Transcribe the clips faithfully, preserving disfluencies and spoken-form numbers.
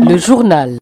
Le journal.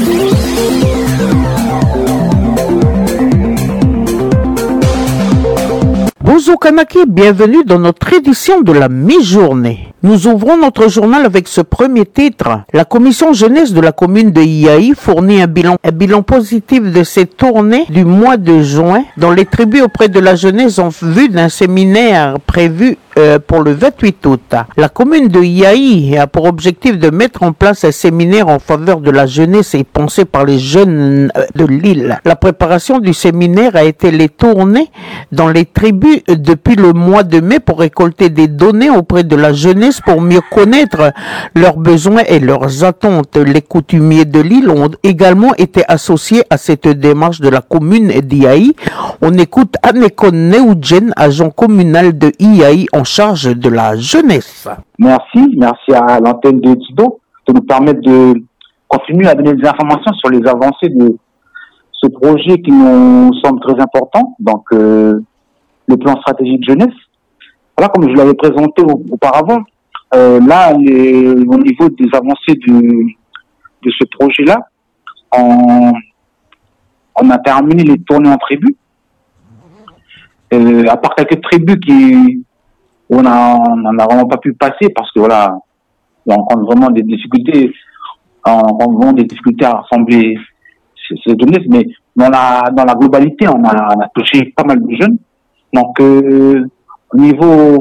Bonjour Kanaki, bienvenue dans notre édition de la mi-journée. Nous ouvrons notre journal avec ce premier titre. La commission jeunesse de la commune de Yaï fournit un bilan, un bilan positif de ses tournées du mois de juin dans les tribus auprès de la jeunesse en vue d'un séminaire prévu euh, pour le vingt-huit août. La commune de Yaï a pour objectif de mettre en place un séminaire en faveur de la jeunesse et pensé par les jeunes de l'île. La préparation du séminaire a été les tournées dans les tribus depuis le mois de mai pour récolter des données auprès de la jeunesse pour mieux connaître leurs besoins et leurs attentes. Les coutumiers de l'île ont également été associés à cette démarche de la commune d'Iaï. On écoute Anekon Neoudjen, agent communal de Iyaï en charge de la jeunesse. Merci, merci à l'antenne de Tido de nous permettre de continuer à donner des informations sur les avancées de ce projet qui nous semble très important, donc euh, le plan stratégique jeunesse. Voilà, comme je l'avais présenté auparavant, euh, là, les, au niveau des avancées de, de ce projet-là, on, on a terminé les tournées en tribu. Euh, à part quelques tribus qui, où on a, on n'a vraiment pas pu passer parce que voilà, on rencontre vraiment des difficultés, on rencontre vraiment des difficultés à rassembler ces jeunesse, mais dans la, dans la globalité, on a, on a touché pas mal de jeunes. Donc, euh, au niveau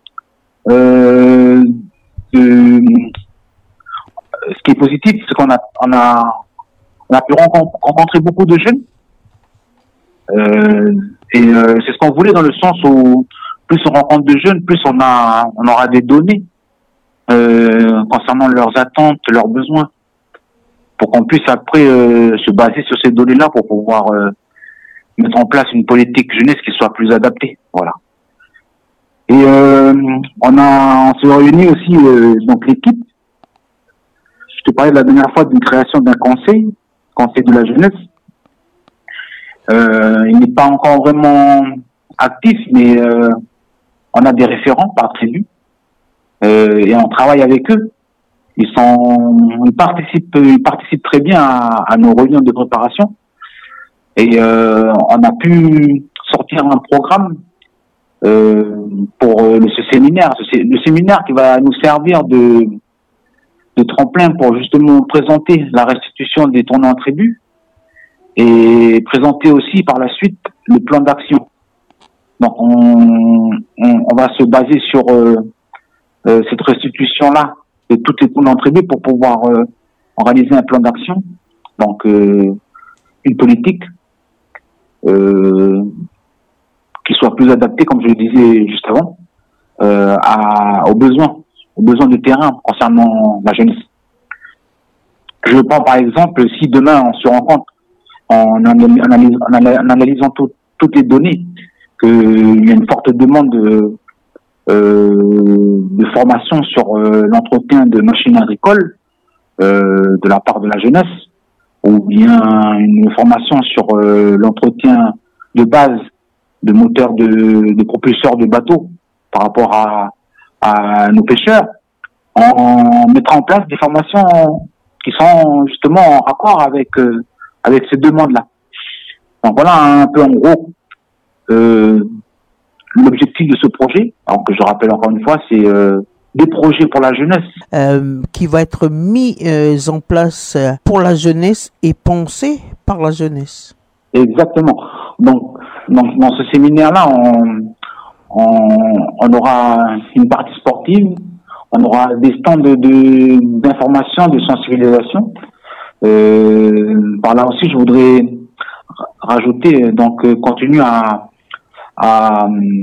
euh, de ce qui est positif, c'est qu'on a, on a, on a pu rencontrer beaucoup de jeunes. Euh, et euh, c'est ce qu'on voulait dans le sens où plus on rencontre de jeunes, plus on a, on aura des données euh, concernant leurs attentes, leurs besoins, pour qu'on puisse après euh, se baser sur ces données-là pour pouvoir euh, mettre en place une politique jeunesse qui soit plus adaptée. Voilà. Et euh, on a, on s'est réunis aussi euh, donc l'équipe. Je te parlais la dernière fois d'une création d'un conseil, conseil de la jeunesse. Euh, il n'est pas encore vraiment actif, mais euh, on a des référents par tribu euh, et on travaille avec eux. Ils sont, ils participent, ils participent très bien à, à nos réunions de préparation. Et euh, on a pu sortir un programme euh, pour euh, ce séminaire, le séminaire qui va nous servir de, de tremplin pour justement présenter la restitution des tournées en tribu et présenter aussi par la suite le plan d'action. Donc on, on, on va se baser sur euh, euh, cette restitution-là de toutes les tournées en tribu pour pouvoir euh, réaliser un plan d'action. Donc euh, une politique Euh, qui soit plus adapté, comme je le disais juste avant, euh, à, aux besoins, aux besoins de terrain concernant la jeunesse. Je prends par exemple, si demain on se rend compte, en, analys, en, analys, en analysant tout, toutes les données, qu'il y a une forte demande de, euh, de formation sur euh, l'entretien de machines agricoles euh, de la part de la jeunesse, ou bien une formation sur euh, l'entretien de base de moteurs de, de propulseurs de bateaux par rapport à, à nos pêcheurs, on mettra en place des formations qui sont justement en raccord avec euh, avec ces demandes-là. Donc voilà un peu en gros euh, l'objectif de ce projet. Alors que je rappelle encore une fois, c'est euh, des projets pour la jeunesse. Euh, qui va être mis euh, en place pour la jeunesse et pensé par la jeunesse. Exactement. Donc, donc dans ce séminaire-là, on, on, on aura une partie sportive, on aura des stands de, de, d'information, de sensibilisation. Euh, par là aussi, je voudrais rajouter, donc, euh, continuer à, à,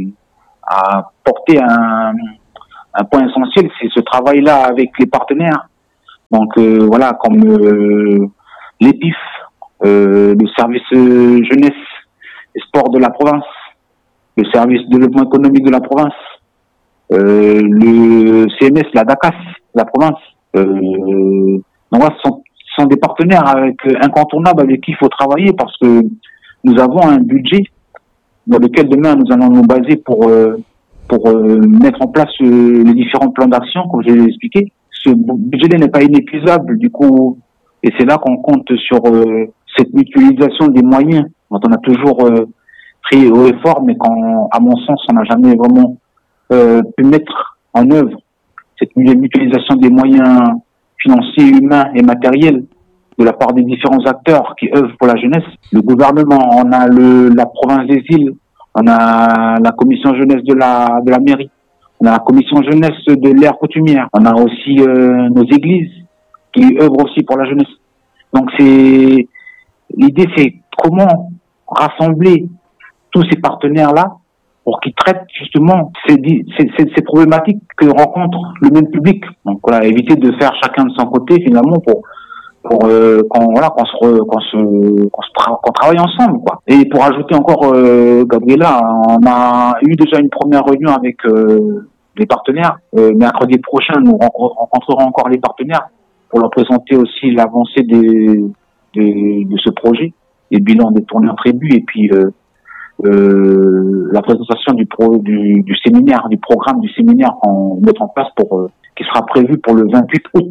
à porter un Un point essentiel, c'est ce travail-là avec les partenaires. Donc euh, voilà, comme euh, l'E P I F, euh, le service euh, jeunesse et sport de la province, le service développement économique de la province, euh, le C M S, la DACAS de la province. Euh, donc voilà, ce sont, ce sont des partenaires avec, incontournables avec qui il faut travailler parce que nous avons un budget dans lequel demain nous allons nous baser pour euh, pour euh, mettre en place euh, les différents plans d'action, comme je l'ai expliqué. Ce budget n'est pas inépuisable, du coup, Et c'est là qu'on compte sur euh, cette mutualisation des moyens dont on a toujours euh, pris haut et fort, mais qu'en, à mon sens, on n'a jamais vraiment euh, pu mettre en œuvre. Cette mutualisation des moyens financiers, humains et matériels de la part des différents acteurs qui œuvrent pour la jeunesse. Le gouvernement, on a le, la province des îles, on a la commission jeunesse de la, de la mairie, on a la commission jeunesse de l'aire coutumière, on a aussi euh, nos églises qui œuvrent aussi pour la jeunesse. Donc c'est, l'idée c'est comment rassembler tous ces partenaires-là pour qu'ils traitent justement ces, ces, ces, ces problématiques que rencontre le même public. Donc voilà, éviter de faire chacun de son côté finalement pour pour euh, qu'on voilà qu'on se re, qu'on se qu'on se tra- qu'on travaille ensemble quoi. Et pour ajouter encore euh, Gabriela, on a eu déjà une première réunion avec euh, les partenaires. Euh, mercredi prochain, nous rencontrerons encore les partenaires pour leur présenter aussi l'avancée des de, de ce projet, les bilans des tournées prévus et puis euh, euh, la présentation du pro du, du séminaire, du programme du séminaire qu'on met en place pour euh, qui sera prévu pour le vingt-huit août.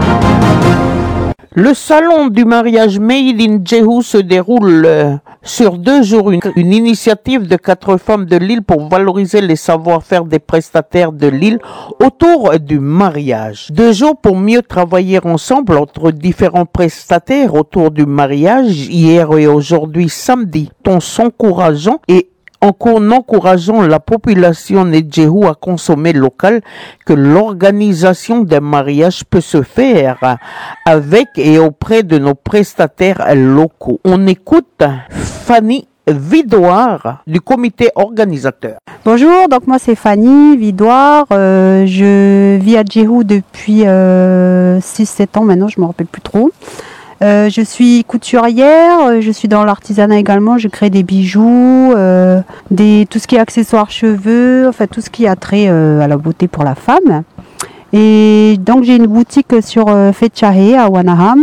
Le salon du mariage Made in Jéhu se déroule euh, sur deux jours. Une, une initiative de quatre femmes de l'île pour valoriser les savoir-faire des prestataires de l'île autour du mariage. Deux jours pour mieux travailler ensemble entre différents prestataires autour du mariage. Hier et aujourd'hui, samedi, ton s'encourageant et en encourageant la population de Jéhu à consommer local, que l'organisation d'un mariage peut se faire avec et auprès de nos prestataires locaux. On écoute Fanny Vidoire du comité organisateur. Bonjour, donc moi c'est Fanny Vidoire, euh, je vis à Jéhu depuis euh, six sept ans maintenant, je ne me rappelle plus trop. Euh, je suis couturière, je suis dans l'artisanat également, je crée des bijoux, euh, des, tout ce qui est accessoires cheveux, enfin tout ce qui a trait euh, à la beauté pour la femme. Et donc j'ai une boutique sur euh, Fetchahe à Wanaham.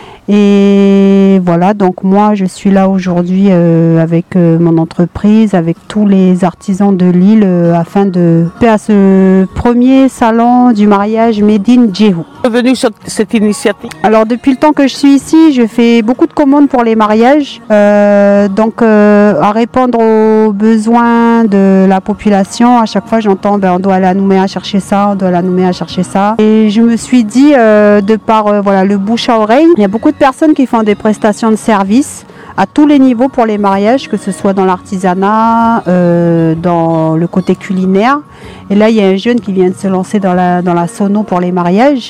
Et voilà, donc moi je suis là aujourd'hui euh, avec euh, mon entreprise, avec tous les artisans de l'île euh, afin de faire à ce premier salon du mariage Made in Jéhu. Venu sur cette initiative? Alors depuis le temps que je suis ici, je fais beaucoup de commandes pour les mariages, euh, donc euh, à répondre aux besoins de la population. À chaque fois j'entends ben, on doit aller à Nouméa chercher ça, on doit aller à Nouméa chercher ça. Et je me suis dit euh, de par euh, voilà, le bouche à oreille, il y a beaucoup de personnes qui font des prestations de services à tous les niveaux pour les mariages, que ce soit dans l'artisanat, euh, dans le côté culinaire. Et là, il y a un jeune qui vient de se lancer dans la, dans la sono pour les mariages.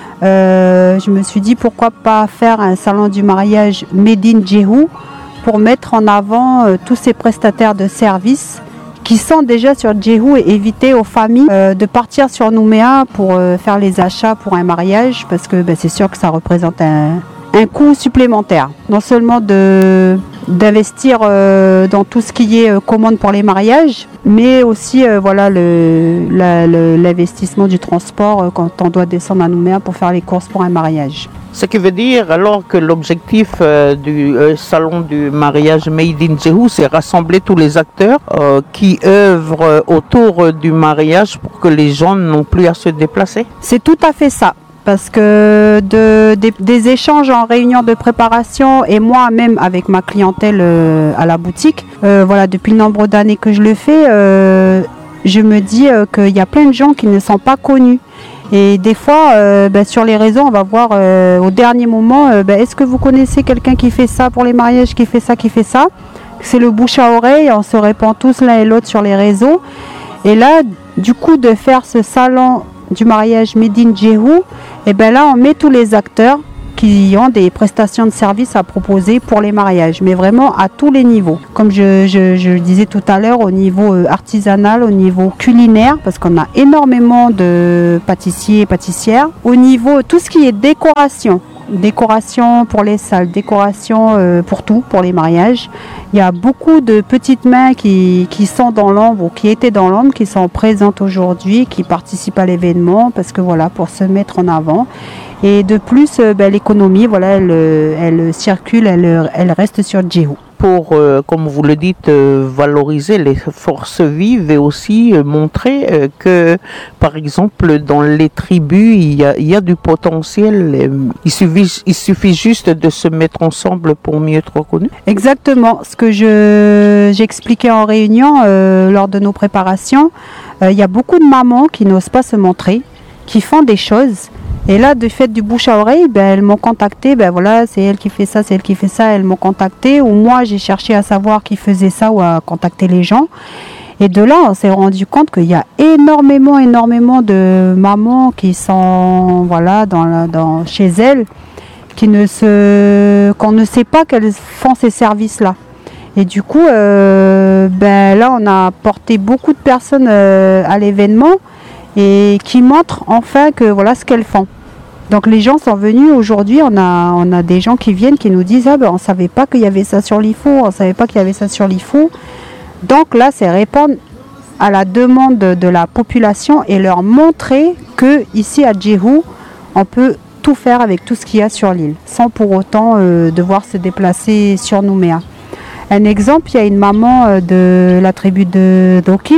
Euh, je me suis dit pourquoi pas faire un salon du mariage Made in Jéhu pour mettre en avant euh, tous ces prestataires de services qui sont déjà sur Jéhu et éviter aux familles euh, de partir sur Nouméa pour euh, faire les achats pour un mariage, parce que ben, c'est sûr que ça représente un un coût supplémentaire, non seulement de d'investir euh, dans tout ce qui est euh, commande pour les mariages, mais aussi euh, voilà le, la, le l'investissement du transport euh, quand on doit descendre à Nouméa pour faire les courses pour un mariage. Ce qui veut dire alors que l'objectif euh, du euh, salon du mariage Made in Jéhu, c'est rassembler tous les acteurs euh, qui œuvrent autour du mariage pour que les gens n'ont plus à se déplacer. C'est tout à fait ça. Parce que de, des, des échanges en réunion de préparation et moi-même avec ma clientèle euh, à la boutique, euh, voilà, depuis le nombre d'années que je le fais, euh, je me dis euh, qu'il y a plein de gens qui ne sont pas connus. Et des fois, euh, ben, sur les réseaux, on va voir euh, au dernier moment, euh, ben, est-ce que vous connaissez quelqu'un qui fait ça pour les mariages, qui fait ça, qui fait ça? C'est le bouche à oreille, on se répand tous l'un et l'autre sur les réseaux. Et là, du coup, de faire ce salon du mariage Made in Jéhu, et ben là on met tous les acteurs qui ont des prestations de services à proposer pour les mariages, mais vraiment à tous les niveaux. Comme je, je, je le disais tout à l'heure, au niveau artisanal, au niveau culinaire, parce qu'on a énormément de pâtissiers et pâtissières, au niveau tout ce qui est décoration, décoration pour les salles, décoration euh, pour tout, pour les mariages. Il y a beaucoup de petites mains qui, qui sont dans l'ombre ou qui étaient dans l'ombre, qui sont présentes aujourd'hui, qui participent à l'événement parce que voilà, pour se mettre en avant. Et de plus, euh, ben, l'économie, voilà, elle, elle circule, elle, elle reste sur Jéhu. pour, euh, comme vous le dites, euh, valoriser les forces vives et aussi euh, montrer euh, que, par exemple, dans les tribus, il y a, il y a du potentiel. Euh, il suffit, il suffit juste de se mettre ensemble pour mieux être reconnu. Exactement. Ce que je j'expliquais en réunion euh, lors de nos préparations, euh, il y a beaucoup de mamans qui n'osent pas se montrer, qui font des choses. Et là, de fait du bouche à oreille, ben, elles m'ont contacté, ben voilà, c'est elle qui fait ça, c'est elle qui fait ça, elles m'ont contacté, ou moi j'ai cherché à savoir qui faisait ça ou à contacter les gens. Et de là, on s'est rendu compte qu'il y a énormément, énormément de mamans qui sont, voilà, dans, la, dans chez elles, qui ne se, qu'on ne sait pas qu'elles font ces services-là. Et du coup, euh, ben là, on a porté beaucoup de personnes euh, à l'événement et qui montrent enfin que voilà ce qu'elles font. Donc les gens sont venus aujourd'hui, on a, on a des gens qui viennent qui nous disent ah ben on ne savait pas qu'il y avait ça sur l'I F O, on ne savait pas qu'il y avait ça sur l'I F O. Donc là c'est répondre à la demande de, de la population et leur montrer que ici à Djehou on peut tout faire avec tout ce qu'il y a sur l'île, sans pour autant euh, devoir se déplacer sur Nouméa. Un exemple, il y a une maman euh, de la tribu de Dokin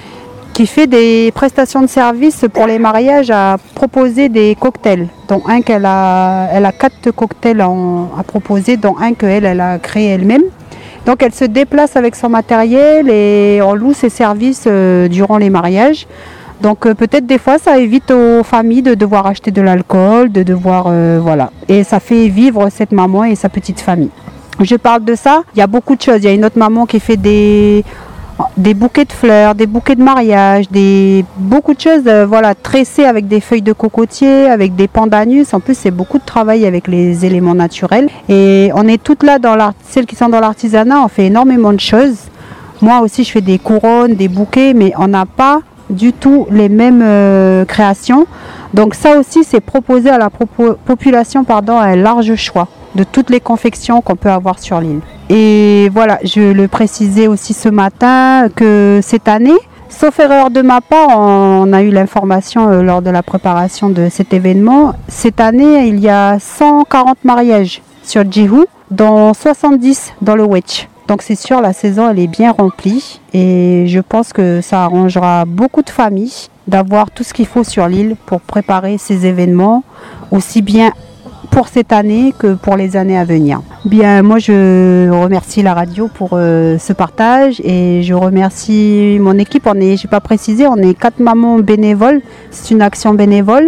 qui fait des prestations de services pour les mariages à proposer des cocktails, dont un qu'elle a, elle a quatre cocktails en, à proposer, dont un qu'elle elle a créé elle-même. Donc elle se déplace avec son matériel et on loue ses services euh, durant les mariages. Donc euh, peut-être des fois ça évite aux familles de devoir acheter de l'alcool, de devoir euh, voilà. Et ça fait vivre cette maman et sa petite famille. Je parle de ça, il y a beaucoup de choses. Il y a une autre maman qui fait des des bouquets de fleurs, des bouquets de mariage, des beaucoup de choses, euh, voilà, tressées avec des feuilles de cocotier, avec des pandanus. En plus, c'est beaucoup de travail avec les éléments naturels. Et on est toutes là dans l'art, celles qui sont dans l'artisanat, on fait énormément de choses. Moi aussi, je fais des couronnes, des bouquets, mais on n'a pas du tout les mêmes euh, créations. Donc ça aussi, c'est proposer à la propo- population, pardon, un large choix de toutes les confections qu'on peut avoir sur l'île. Et voilà, je le précisais aussi ce matin que cette année, sauf erreur de ma part, on a eu l'information euh, lors de la préparation de cet événement. Cette année, il y a cent quarante mariages sur Djehou, dont soixante-dix dans le Wetch. Donc c'est sûr, la saison elle est bien remplie et je pense que ça arrangera beaucoup de familles d'avoir tout ce qu'il faut sur l'île pour préparer ces événements, aussi bien pour cette année que pour les années à venir. Bien, moi je remercie la radio pour euh, ce partage et je remercie mon équipe. On est, j'ai pas précisé, on est quatre mamans bénévoles. C'est une action bénévole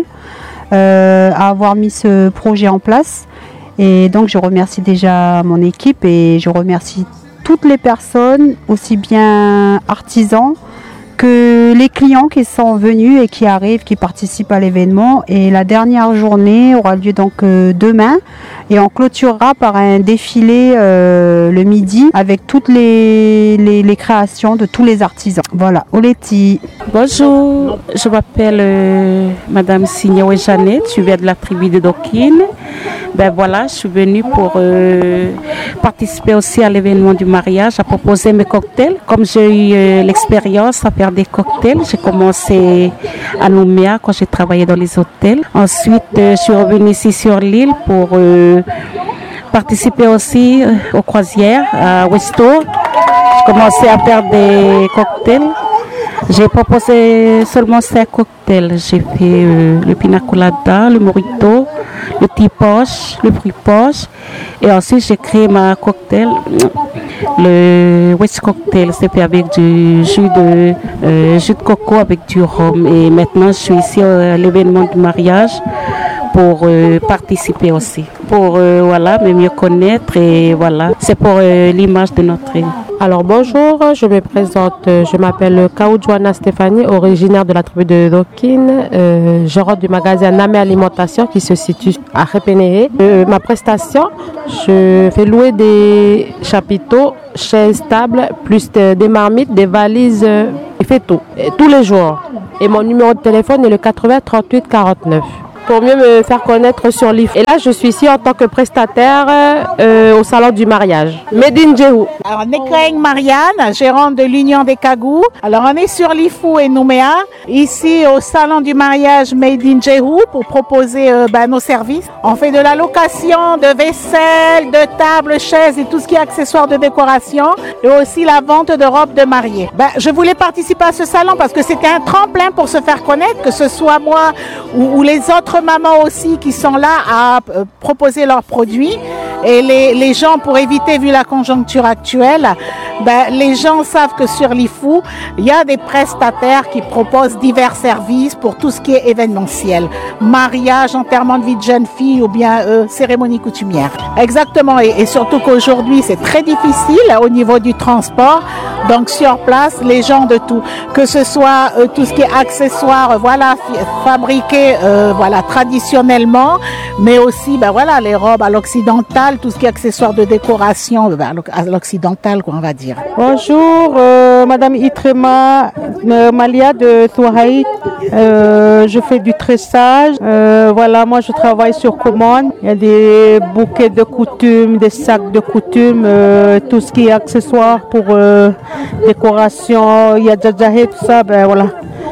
euh, à avoir mis ce projet en place. Et donc je remercie déjà mon équipe et je remercie toutes les personnes, aussi bien artisans que les clients qui sont venus et qui arrivent, qui participent à l'événement. Et la dernière journée aura lieu donc euh, demain et on clôturera par un défilé euh, le midi avec toutes les, les, les créations de tous les artisans. Voilà, Oleti. Bonjour, je m'appelle euh, Madame Signoé Jeannette, je viens de la tribu de Dokin. Ben voilà, je suis venue pour euh, participer aussi à l'événement du mariage, à proposer mes cocktails. Comme j'ai eu euh, l'expérience à faire des cocktails, j'ai commencé à Nouméa quand j'ai travaillé dans les hôtels. Ensuite, euh, je suis revenue ici sur l'île pour euh, participer aussi euh, aux croisières à Westo. J'ai commencé à faire des cocktails. J'ai proposé seulement cinq cocktails. J'ai fait euh, le pina colada, le mojito, le tea poche, le fruit poche. Et ensuite, j'ai créé ma cocktail, le West Cocktail. C'est fait avec du jus de, euh, jus de coco avec du rhum. Et maintenant, je suis ici à l'événement du mariage pour euh, participer aussi, pour euh, voilà, me mieux connaître et voilà, c'est pour euh, l'image de notre île. Alors bonjour, je me présente, je m'appelle Kaoudjouana Stéphanie, originaire de la tribu de Dokin, euh, je rentre du magasin Namé Alimentation qui se situe à Repenehé. Euh, ma prestation, je fais louer des chapiteaux, chaises, tables, plus de, des marmites, des valises, euh, je fais tout, et tous les jours. Et mon numéro de téléphone est le quatre-vingts trente-huit quarante-neuf. pour mieux me faire connaître sur l'I F U. Et là, je suis ici en tant que prestataire euh, au salon du mariage. Medine Djehou. Alors, Nekeng Marianne, gérante de l'Union des Kagou. Alors, on est sur l'I F U et Nouméa, ici au salon du mariage Made in Djehou pour proposer euh, bah, nos services. On fait de la location de vaisselle, de tables, chaises et tout ce qui est accessoires de décoration et aussi la vente de robes de mariée. Ben, je voulais participer à ce salon parce que c'était un tremplin pour se faire connaître, que ce soit moi ou, ou les autres mamans aussi qui sont là à euh, proposer leurs produits. Et les, les gens, pour éviter, vu la conjoncture actuelle, ben, les gens savent que sur l'I F U, il y a des prestataires qui proposent divers services pour tout ce qui est événementiel. Mariage, enterrement de vie de jeune fille ou bien euh, cérémonie coutumière. Exactement, et, et surtout qu'aujourd'hui, c'est très difficile au niveau du transport. Donc sur place, les gens de tout, que ce soit euh, tout ce qui est accessoires, euh, voilà, fabriqués euh, voilà, traditionnellement, mais aussi ben, voilà, les robes à l'occidental, tout ce qui est accessoires de décoration ben, à l'occidental, quoi, on va dire. Bonjour, euh, Madame Itrema euh, Malia de Touhaït. Euh, je fais du tressage. Euh, voilà, moi je travaille sur commande. Il y a des bouquets de coutume, des sacs de coutume, euh, tout ce qui est accessoire pour euh, décoration. Il y a djadjahé, tout ça. Ben voilà,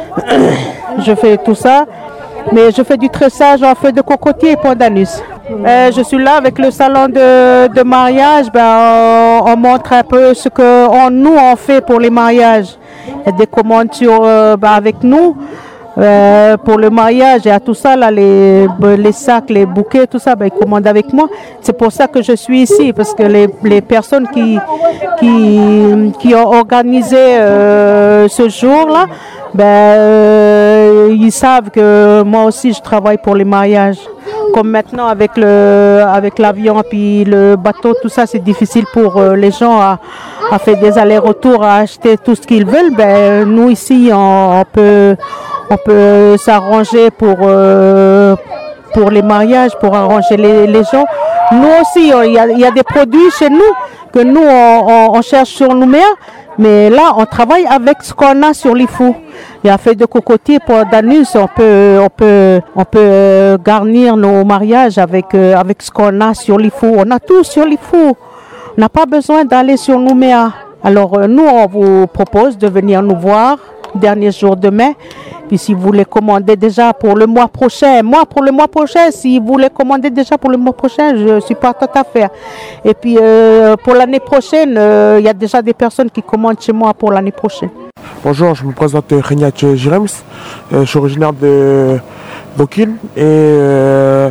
je fais tout ça. Mais je fais du tressage en feuille de cocotier et pandanus. Euh, je suis là avec le salon de, de mariage. Ben, on, on montre un peu ce que on, nous on fait pour les mariages. Il y a des commandes sur, euh, ben, avec nous euh, pour le mariage. Et à tout ça, là, les, les sacs, les bouquets, tout ça, ben, ils commandent avec moi. C'est pour ça que je suis ici, parce que les, les personnes qui, qui, qui ont organisé euh, ce jour-là, ben, euh, ils savent que moi aussi je travaille pour les mariages. Comme maintenant avec le avec l'avion puis le bateau, tout ça, c'est difficile pour euh, les gens à, à faire des allers-retours, à acheter tout ce qu'ils veulent. Ben, nous ici, on, on peut on peut s'arranger pour euh, pour les mariages, pour arranger les, les gens. Nous aussi, il y a, y a des produits chez nous que nous on, on, on cherche sur Nouméa. Mais là, on travaille avec ce qu'on a sur l'I F U. Il y a fait de cocotier pour d'anus. On peut, on peut, on peut garnir nos mariages avec, euh, avec ce qu'on a sur l'I F U. On a tout sur l'I F U. On n'a pas besoin d'aller sur Nouméa. Alors, euh, nous, on vous propose de venir nous voir dernier jour de mai. Puis si vous voulez commander déjà pour le mois prochain, moi pour le mois prochain, si vous voulez commander déjà pour le mois prochain, je suis pas tout à faire. Et puis euh, pour l'année prochaine, il euh, y a déjà des personnes qui commandent chez moi pour l'année prochaine. Bonjour, je me présente Regnat Jirems, euh, je suis originaire de Dokine et euh,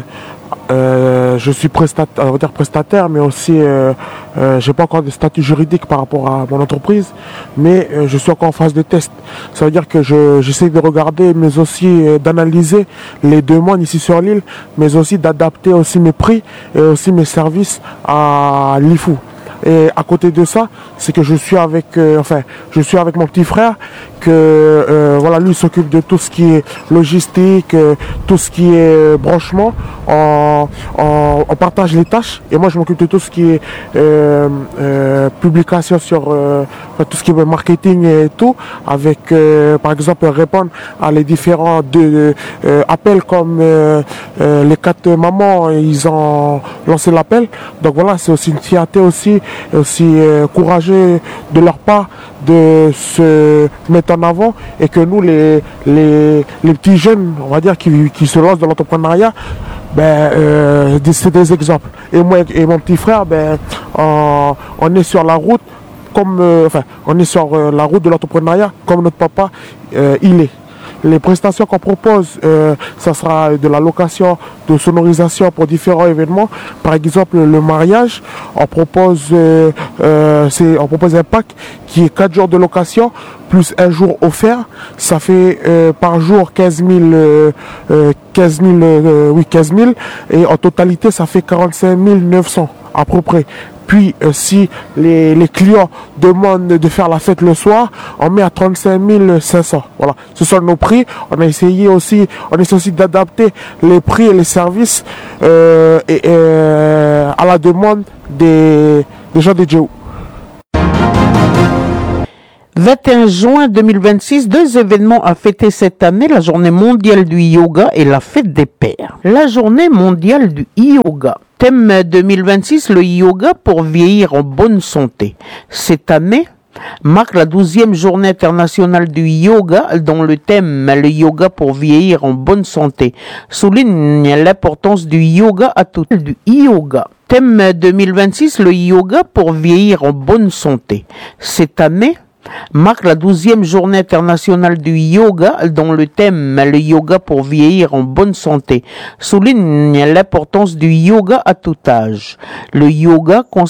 euh, je suis prestataire, on va dire prestataire, mais aussi euh, euh, j'ai pas encore de statut juridique par rapport à mon entreprise, mais euh, je suis encore en phase de test. Ça veut dire que je, j'essaie de regarder, mais aussi euh, d'analyser les demandes ici sur l'île, mais aussi d'adapter aussi mes prix et aussi mes services à l'I F U. Et à côté de ça, c'est que je suis avec, euh, enfin, je suis avec mon petit frère, que euh, voilà, lui s'occupe de tout ce qui est logistique, euh, tout ce qui est euh, branchement. On, on, on partage les tâches et moi je m'occupe de tout ce qui est euh, euh, publication sur euh, tout ce qui est marketing et tout, avec euh, par exemple répondre à les différents de, euh, appels comme euh, euh, les quatre mamans, ils ont lancé l'appel. Donc voilà, c'est aussi une fierté aussi, aussi euh, courageux de leur part de se mettre en avant et que nous les, les, les petits jeunes, on va dire, qui, qui se lancent dans l'entrepreneuriat, ben, euh, c'est des exemples. Et moi et mon petit frère, ben, on, on est sur la route comme, euh, enfin, on est sur euh, la route de l'entrepreneuriat comme notre papa, euh, il est. Les prestations qu'on propose, euh, ça sera de la location, de sonorisation pour différents événements. Par exemple, le mariage, on propose, euh, euh, c'est, on propose un pack qui est quatre jours de location plus un jour offert. Ça fait euh, par jour quinze mille, euh, quinze mille, euh, oui, quinze mille, et en totalité, ça fait quarante-cinq mille neuf cents à peu près. Puis, euh, si les, les clients demandent de faire la fête le soir, on met à trente-cinq mille cinq cents. Voilà, ce sont nos prix. On a essayé aussi, on essaie aussi d'adapter les prix et les services euh, et, euh, à la demande des, des gens de Djehou. vingt et un juin deux mille vingt-six, deux événements à fêter cette année, la journée mondiale du yoga et la fête des pères. La journée mondiale du yoga. Thème deux mille vingt-six, le yoga pour vieillir en bonne santé. Cette année marque la douzième journée internationale du yoga dont le thème le yoga pour vieillir en bonne santé souligne l'importance du yoga à tout du yoga. Thème deux mille vingt-six, le yoga pour vieillir en bonne santé. Cette année marque la douzième journée internationale du yoga dont le thème le yoga pour vieillir en bonne santé souligne l'importance du yoga à tout âge. Le yoga